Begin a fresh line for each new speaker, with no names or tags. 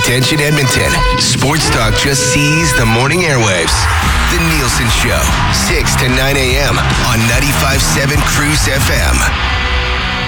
Attention Edmonton. Sports Talk just seized the morning airwaves. The Nielsen Show, 6 to 9 a.m. on 95.7 Cruise FM.